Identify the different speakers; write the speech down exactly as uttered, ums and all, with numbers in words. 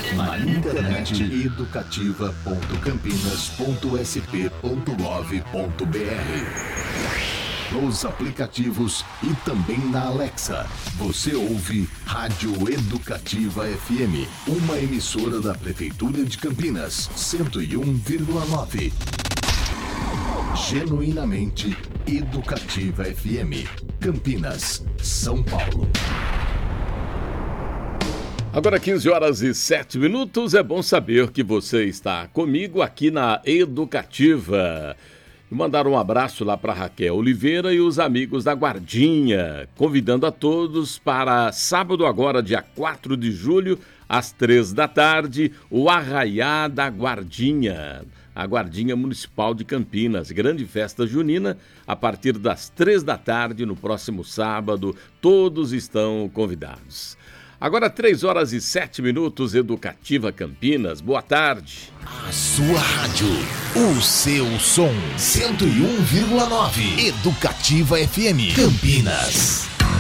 Speaker 1: na internet educativa ponto campinas ponto s p ponto gov ponto b r. Nos aplicativos e também na Alexa. Você ouve Rádio Educativa F M, uma emissora da Prefeitura de Campinas, cento e um vírgula nove. Genuinamente Educativa F M, Campinas, São Paulo.
Speaker 2: Agora quinze horas e sete minutos, é bom saber que você está comigo aqui na Educativa. E mandar um abraço lá para Raquel Oliveira e os amigos da Guardinha, convidando a todos para sábado agora, dia quatro de julho, às três da tarde, o Arraiá da Guardinha, a Guardinha Municipal de Campinas, grande festa junina, a partir das três da tarde, no próximo sábado, todos estão convidados. Agora três horas e sete minutos, Educativa Campinas, boa tarde.
Speaker 1: A sua rádio, o seu som, cento e um vírgula nove, Educativa F M, Campinas.